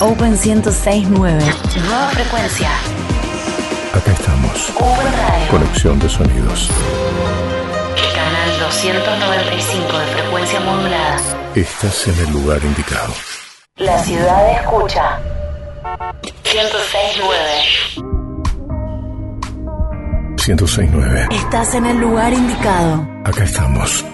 Open 106.9. Nueva frecuencia. Acá estamos. Open Radio. Conexión de sonidos. Canal 295 de frecuencia modulada. Estás en el lugar indicado. La ciudad escucha. 106.9. 106.9. Estás en el lugar indicado. Acá estamos.